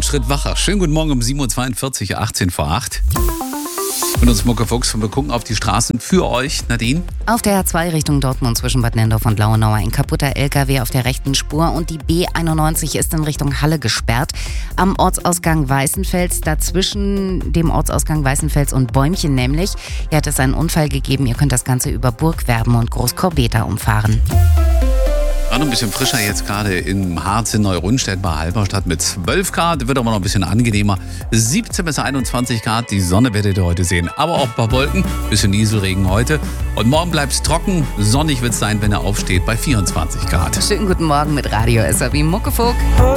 Schritt wacher. Schönen guten Morgen um 7.42 Uhr, 18 vor 8. Und uns Mucke Fuchs und wir gucken auf die Straßen für euch. Nadine? Auf der A2 Richtung Dortmund zwischen Bad Nenndorf und Lauenau ein kaputter LKW auf der rechten Spur und die B91 ist in Richtung Halle gesperrt. Am Ortsausgang Weißenfels, dazwischen dem Ortsausgang Weißenfels und Bäumchen nämlich. Hier hat es einen Unfall gegeben. Ihr könnt das Ganze über Burgwerben und Großkorbeta umfahren. War noch ein bisschen frischer jetzt gerade im Harz in Neurundstedt bei Halberstadt mit 12 Grad. Wird aber noch ein bisschen angenehmer. 17 bis 21 Grad. Die Sonne werdet ihr heute sehen. Aber auch ein paar Wolken. Bisschen Nieselregen heute. Und morgen bleibt es trocken. Sonnig wird es sein, wenn er aufsteht bei 24 Grad. Schönen guten Morgen mit Radio SRW Muckefuck.